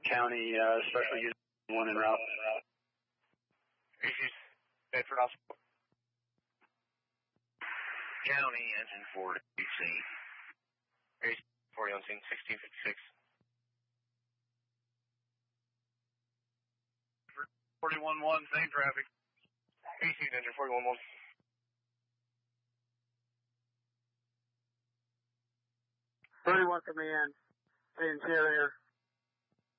County Special Unit 1 en route. Bedford Hospital. County, engine 4 to BC. 40 on scene, 1656. 41-1, same traffic. BC, engine 41-1. 31 command, in carrier.